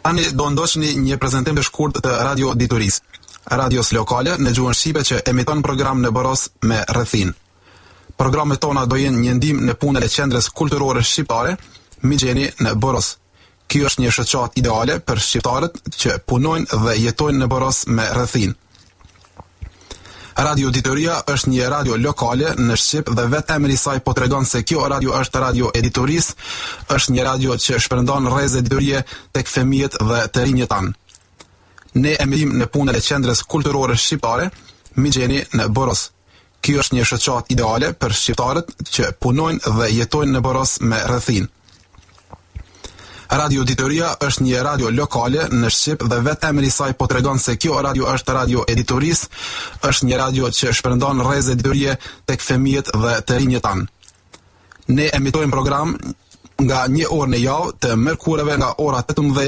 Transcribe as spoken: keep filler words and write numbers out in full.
Tani do ndoqni një prezantim të shkurt të Radio Diturisë, radios lokale në gjuhën shqipe që emiton program në Boros me rrethin. Programet tona do jenë një ndihmë në punën e qendrës kulturore shqiptare Migjeni në Boros. Ky është një shoqat ideale për shqiptarët që punojnë dhe jetojnë në Boros me rrethin. Radio Dituria është një radio lokale në Shqip dhe vetë emri i saj po tregon se kjo radio është Radio Editorisë, është një radio që shpërndan rrezë diturie tek fëmijët dhe të rinjët tanë. Ne emitojmë në punën e qendrës kulturore shqiptare Migjeni në Boros. Ky është një shoqat ideale për shqiptarët që punojnë dhe jetojnë në Boros me rrethin. Radio Dituria është një radio lokale në Shqip dhe vetë emri i saj po tregon se kjo radio është Radio Editorisë, është një radio që shpërndan rrezë diturie tek fëmijët dhe të rinjët tanë. Ne emitojmë program nga një orë në javë të mërkureve nga ora tetëmbëdhjetë